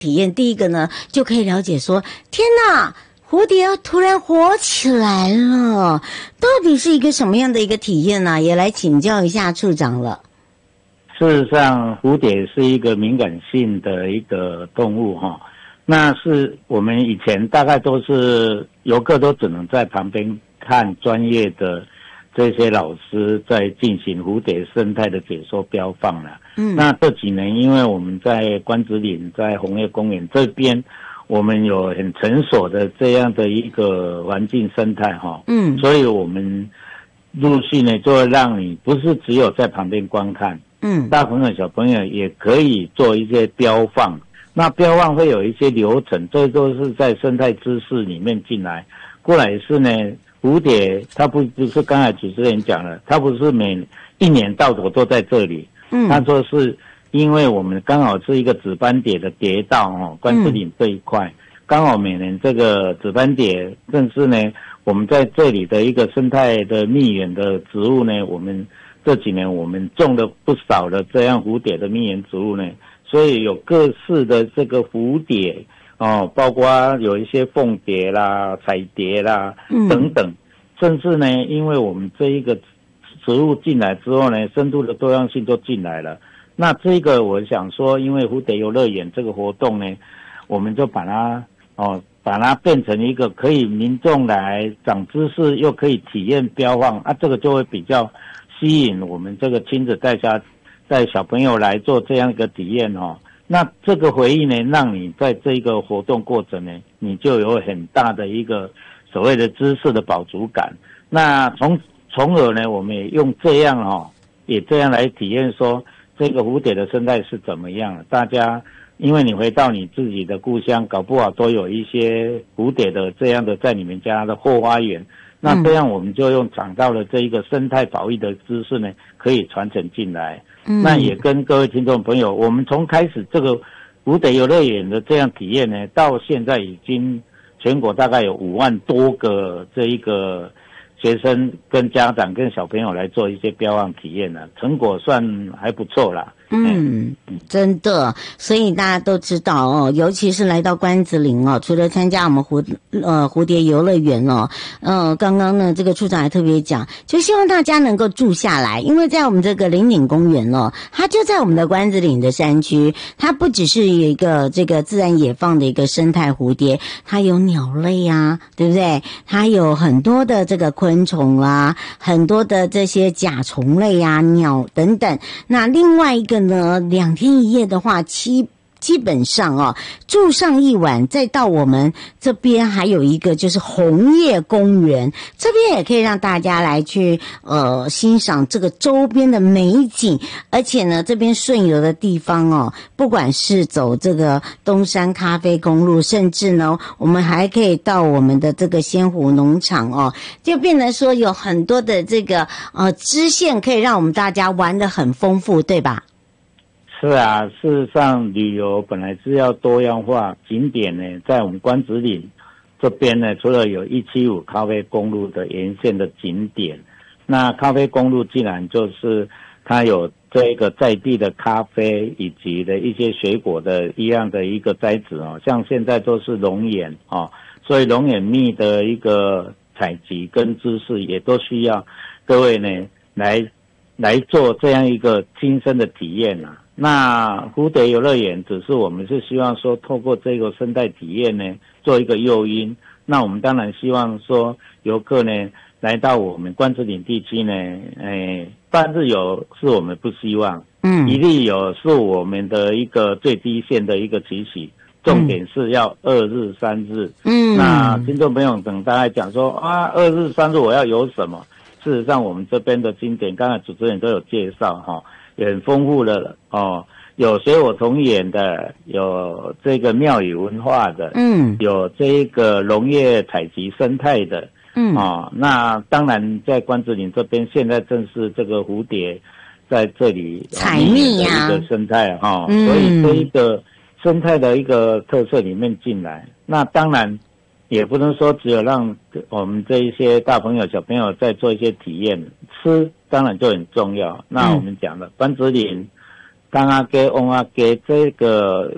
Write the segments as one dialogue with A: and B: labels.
A: 体验，第一个呢，就可以了解说，天哪，蝴蝶突然活起来了，到底是一个什么样的一个体验呢？也来请教一下处长了。
B: 事实上，蝴蝶是一个敏感性的一个动物哈。那是我们以前大概都是游客都只能在旁边看专业的这些老师在进行蝴蝶生态的解说标放了。那这几年因为我们在关子岭在红叶公园这边，我们有很成熟的这样的一个环境生态哈。所以我们陆续呢就会让你不是只有在旁边观看，大朋友小朋友也可以做一些标放。那标放会有一些流程，这都是在生态知识里面进来。过来是呢，蝴蝶它不是刚才主持人讲了，它不是每一年到头都在这里。他说是因为我们刚好是一个紫斑蝶的蝶道哦，关子岭这一块，刚好每年这个紫斑蝶正是呢，我们在这里的一个生态的蜜源的植物呢，我们这几年我们种了不少的这样蝴蝶的蜜源植物呢，所以有各式的这个蝴蝶哦，包括有一些凤蝶啦、彩蝶啦等等，甚至呢，因为我们这一个植物进来之后呢，深度的多样性都进来了。那这个我想说，因为蝴蝶游乐园这个活动呢，我们就把它变成一个可以民众来长知识又可以体验标放啊，这个就会比较吸引我们这个亲子带小朋友来做这样一个体验哦。那这个回忆呢，让你在这个活动过程呢，你就有很大的一个所谓的知识的饱足感。那从而呢，我们也用这样也这样来体验说这个蝴蝶的生态是怎么样的。大家因为你回到你自己的故乡，搞不好都有一些蝴蝶的这样的在你们家的后花园。那这样我们就用讲到了这一个生态保育的知识呢，可以传承进来。那也跟各位听众朋友，我们从开始这个蝴蝶游乐园的这样体验呢，到现在已经全国大概有5万多个这一个学生跟家长跟小朋友来做一些标放体验了，成果算还不错啦。
A: 真的，所以大家都知道哦，尤其是来到关子岭哦，除了参加我们蝴蝶游乐园哦，刚刚呢这个处长还特别讲，就希望大家能够住下来，因为在我们这个林岭公园哦，它就在我们的关子岭的山区，它不只是一个这个自然野放的一个生态蝴蝶，它有鸟类啊，对不对？它有很多的这个昆虫啊，很多的这些甲虫类啊、鸟等等。那另外一个呢，2天1夜的话，基本上住上一晚，再到我们这边还有一个就是红叶公园，这边也可以让大家来去欣赏这个周边的美景，而且呢这边顺游的地方不管是走这个东山咖啡公路，甚至呢我们还可以到我们的这个仙湖农场就变成说有很多的这个支线可以让我们大家玩得很丰富，对吧？
B: 是啊，事实上旅游本来是要多样化，景点呢在我们关子岭这边呢，除了有175咖啡公路的沿线的景点，那咖啡公路既然就是它有这个在地的咖啡以及的一些水果的一样的一个栽植像现在都是龙眼所以龙眼蜜的一个采集跟知识也都需要各位呢来做这样一个亲身的体验啊。那蝴蝶游乐园只是我们是希望说透过这个生态体验呢做一个诱因，那我们当然希望说游客呢来到我们关子岭地区呢半日游是我们不希望一日游是我们的一个最低限的一个期许，重点是要2日3日那听众朋友等大家讲说2日3日我要游什么，事实上我们这边的经典刚才主持人都有介绍也很丰富的有水火同源的，有这个庙宇文化的有这个农业采集生态的那当然在关子岭这边现在正是这个蝴蝶在这里
A: 采蜜
B: 的一个生态所以这一个生态的一个特色里面进来，那当然也不能说只有让我们这一些大朋友小朋友在做一些体验，吃当然就很重要。那我们讲了关子岭、当阿给、翁阿给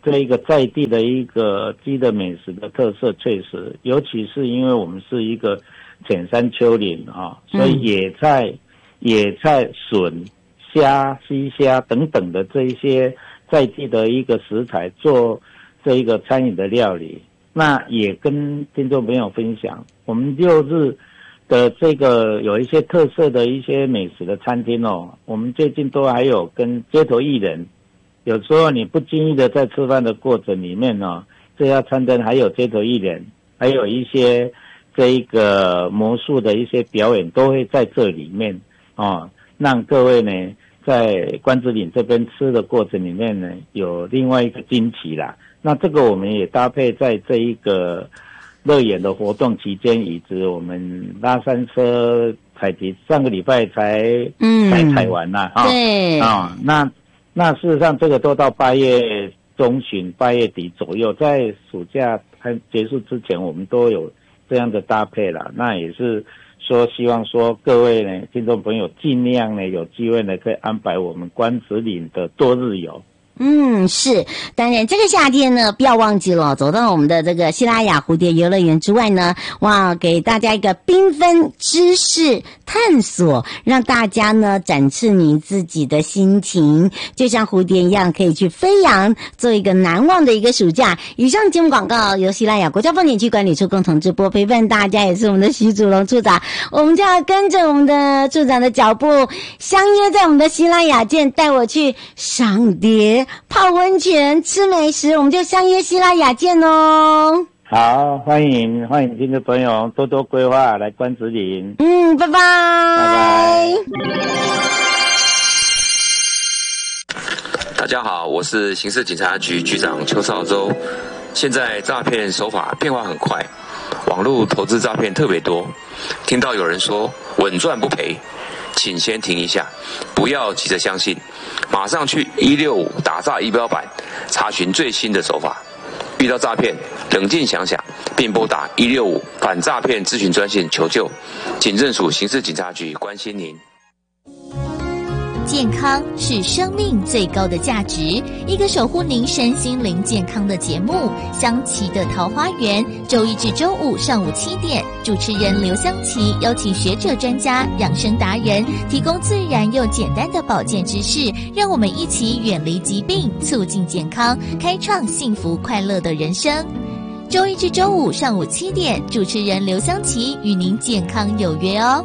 B: 这一个在地的一个鸡的美食的特色，确实，尤其是因为我们是一个浅山丘陵啊，所以野菜、笋、虾、西虾等等的这一些在地的一个食材做这一个餐饮的料理，那也跟听众朋友分享，我们6日的这个有一些特色的一些美食的餐厅哦，我们最近都还有跟街头艺人，有时候你不经意的在吃饭的过程里面呢，这家餐厅还有街头艺人，还有一些这一个魔术的一些表演都会在这里面哦，让各位呢在关子岭这边吃的过程里面呢有另外一个惊奇啦。那这个我们也搭配在这一个乐园的活动期间，以及我们拉山车采集上个礼拜才采完啦
A: 对
B: 那事实上这个都到8月中旬8月底左右，在暑假还结束之前我们都有这样的搭配啦。那也是说希望说各位呢听众朋友尽量呢有机会呢可以安排我们关子岭的多日游。
A: 是，当然这个夏天呢，不要忘记了，走到我们的这个西拉雅蝴蝶游乐园之外呢，哇，给大家一个缤纷知识探索，让大家呢展示你自己的心情，就像蝴蝶一样，可以去飞扬，做一个难忘的一个暑假。以上节目广告由西拉雅国家风景区管理处共同直播，陪伴大家也是我们的徐祖龙处长，我们就要跟着我们的处长的脚步，相约在我们的西拉雅见，带我去赏蝶、泡温泉、吃美食，我们就相约西拉雅见哦。
B: 好，欢迎听众朋友多多规划来关子岭。
A: 拜拜，拜
B: 拜。
C: 大家好，我是刑事警察局局长邱少洲。现在诈骗手法变化很快，网络投资诈骗特别多，听到有人说稳赚不赔，请先停一下，不要急着相信，马上去165打诈仪表板查询最新的手法。遇到诈骗，冷静想想，并拨打165反诈骗咨询专线求救。警政署刑事警察局关心您。
D: 健康是生命最高的价值，一个守护您身心灵健康的节目，香琪的桃花源，周一至周五上午7点，主持人刘香琪邀请学者专家、养生达人，提供自然又简单的保健知识，让我们一起远离疾病，促进健康，开创幸福快乐的人生。周一至周五上午7点，主持人刘香琪与您健康有约哦。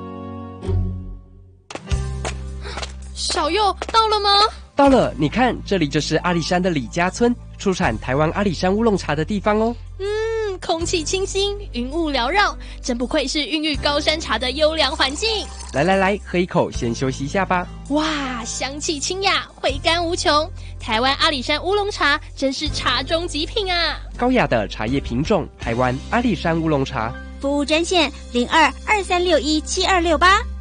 E: 小佑到了吗？
F: 到了，你看，这里就是阿里山的李家村，出产台湾阿里山乌龙茶的地方哦。
E: 空气清新，云雾缭绕，真不愧是孕育高山茶的优良环境。
F: 来，喝一口，先休息一下吧。
E: 哇，香气清雅，回甘无穷。台湾阿里山乌龙茶真是茶中极品啊！
F: 高雅的茶叶品种，台湾阿里山乌龙茶。
G: 服务专线0223617268。